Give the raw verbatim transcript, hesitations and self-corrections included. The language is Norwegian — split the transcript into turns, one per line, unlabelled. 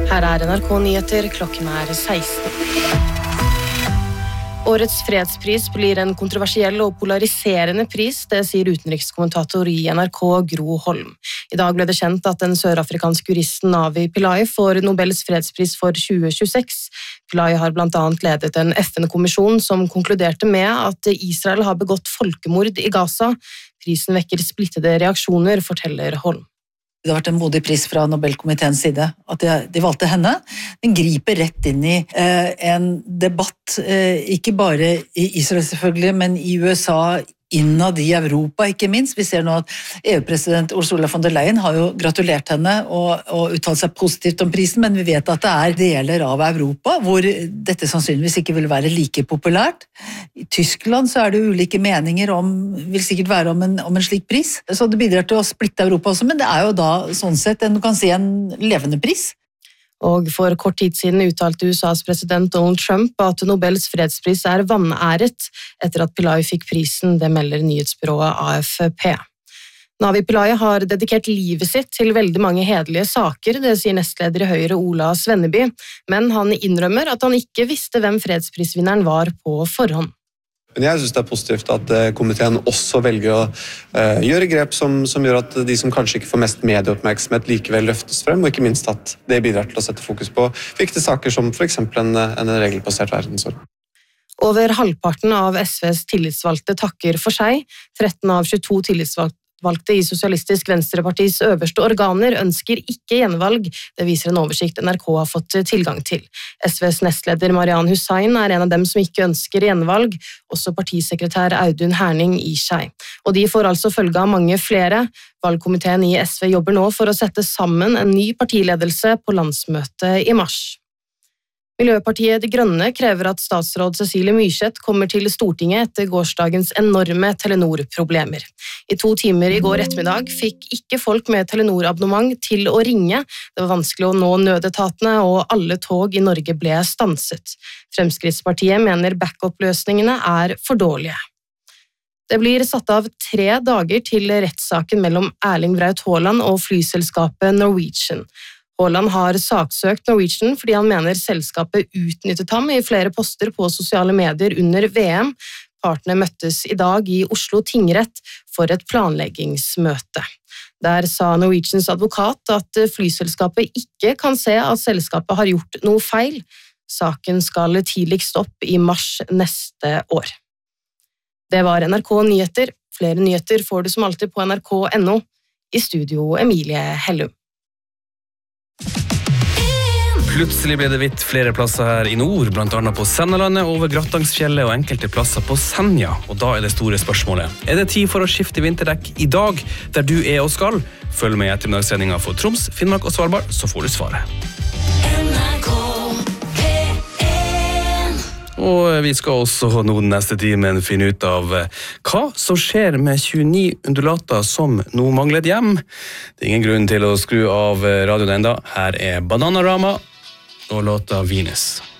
Her er N R K Nyheter, klokken er seksten. Årets fredspris blir en kontroversiell og polariserende pris, det sier utenrikskommentator i N R K Gro Holm. I dag ble det kjent at den sørafrikanske juristen Navi Pillay får Nobels fredspris for tjue tjueseks. Pillay har blant annet ledet en F N-kommisjon som konkluderte med at Israel har begått folkemord i Gaza. Prisen vekker splittede reaksjoner, forteller Holm.
Det har vært en modig pris fra Nobelkomiteens side at de, de valgte henne. Den griper rett inn i eh, en debatt, eh, ikke bare i Israel selvfølgelig, men i U S A, innad i Europa ikke minst. Vi ser nå at E U-president Ursula von der Leyen har jo gratulert henne og, og uttalt seg positivt om prisen, men vi vet at det er deler av Europa hvor dette sannsynligvis ikke vil være like populært. I Tyskland så er det ulike meninger om, vil sikkert være om en, om en slik pris, så det bidrar til å splitte Europa også, men det er jo da sånn sett en, du kan si, en levende pris.
Og for kort tid siden uttalte U S A's president Donald Trump at Nobels fredspris er vanæret etter at Pillay fikk prisen, det melder nyhetsbyrået A F P. Navi Pillay har dedikert livet sitt til veldig mange hederlige saker, det sier nestleder i Høyre Ola Svenneby, men han innrømmer at han ikke visste hvem fredsprisvinneren var på forhånd.
Men jeg synes det er positivt at komiteen også velger å uh, gjøre grep som, som gjør at de som kanskje ikke får mest medieoppmerksomhet likevel løftes frem, og ikke minst at det bidrar til å sette fokus på viktige saker som for eksempel en, en regelbasert verdensorden.
Over halvparten av S Vs tillitsvalgte takker for seg. tretten av tjueto tillitsvalgte i Sosialistisk Venstrepartis øverste organer ønsker ikke gjenvalg. Det viser en oversikt N R K har fått tilgang til. S Vs nestleder Marian Hussain er en av dem som ikke ønsker gjenvalg, også partisekretær Audun Herning i seg. Og de får altså følge av mange flere. Valgkomiteen i S V jobber nå for å sette sammen en ny partiledelse på landsmøtet i mars. Miljøpartiet De Grønne krever at statsråd Cecilie Myrseth kommer til Stortinget etter gårsdagens enorme Telenor-problemer. I to timer i går ettermiddag fikk ikke folk med Telenor-abonnement til å ringe. Det var vanskelig å nå nødetatene, og alle tog i Norge ble stanset. Fremskrittspartiet mener backup-løsningene er for dårlige. Det blir satt av tre dager til rettssaken mellom Erling Braut Haaland og flyselskapet Norwegian. Haaland har saksøkt Norwegian fordi han mener selskapet utnyttet ham i flere poster på sosiale medier under V M. Partene møttes i dag i Oslo tingrett for et planleggingsmøte. Der sa Norwegians advokat at flyselskapet ikke kan se at selskapet har gjort noe feil. Saken skal tidligst opp i mars neste år. Det var N R K Nyheter. Flere nyheter får du som alltid på N R K punktum N O. I studio Emilie Hellum.
Plutselig ble det hvitt flere plasser her i nord, blant annet på Sennalandet, over Grattangsfjellet og enkelte plasser på Senja. Og da er det store spørsmålet. Er det tid for å skifte vinterdekk i dag, der du er og skal? Følg med i ettermiddagssendingen for Troms, Finnmark og Svalbard, så får du svaret. Og vi skal også nå den neste timen finne ut av hva som skjer med tjueni undulater som nå mangler et hjem. Det er ingen grunn til å skru av radioen enda. Her er Bananarama og låta Venus.